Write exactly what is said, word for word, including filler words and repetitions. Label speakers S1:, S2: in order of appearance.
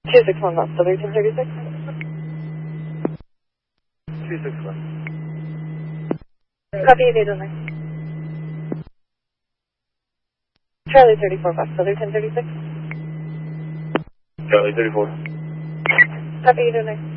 S1: two six one left, Southern ten thirty-six.
S2: two six one.
S1: Copy eight oh nine. Charlie thirty-four Fox, Southern ten thirty-six.
S2: Charlie thirty-four.
S1: Copy eight oh nine.